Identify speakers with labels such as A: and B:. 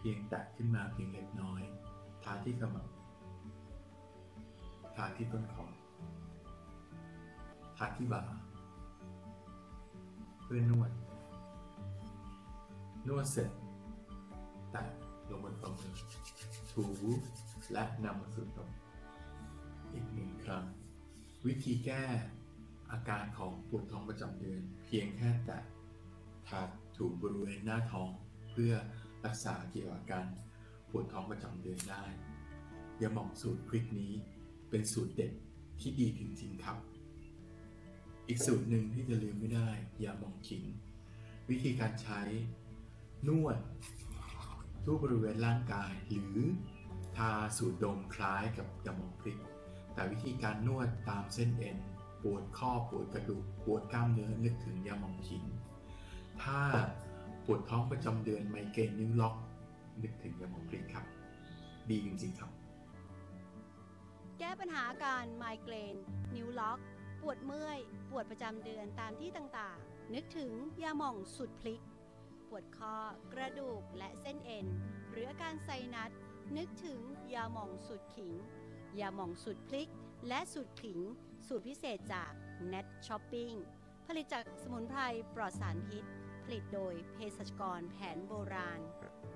A: พียงแตะขึ้นมาเพียงเล็กน้อยทาที่ขมับทาที่ต้นคอทาที่บ่าเพื่อนวดเสร็จแตะลงบนฝ่ามือถูและนำมาสู่ตรงอีก1 ครั้งวิธีแก้อาการของปวดท้องประจำเดือนเพียงแค่แตะทาถูบริเวณหน้าท้องเพื่อรักษาเกี่ยวกับอาการปวดท้องประจำเดือนได้ยาหม่องสูตรพริกนี้เป็นสูตรเด็ดที่ดีจริงๆครับอีกสูตรหนึ่งที่จะลืมไม่ได้ยาหม่องขิงวิธีการใช้นวดทั่วบริเวณร่างกายหรือทาสูตรดมคล้ายกับยาหม่องพริกแต่วิธีการนวดตามเส้นเอ็นปวดข้อปวดกระดูกปวดกล้ามเนื้อนึกถึงยาหม่องขิงถ้าปวดท้องประจำเดือนไมเกรนนิ้วล็อกนึกถึงยาหม่องพริกครับดีจริงๆครับ
B: แก้ปัญหาอาการไมเกรนนิ้วล็อกปวดเมื่อยปวดประจำเดือนตามที่ต่างๆนึกถึงยาหม่องสูตรพลิกปวดคอกระดูกและเส้นเอ็นหรืออาการไซนัสนึกถึงยาหม่องสูตรขิงยาหม่องสูตรพลิกและสูตรขิงสูตรพิเศษจาก Net Shopping ผลิตจากสมุนไพรปลอดสารพิษผลิตโดยเภสัชกรแผนโบราณ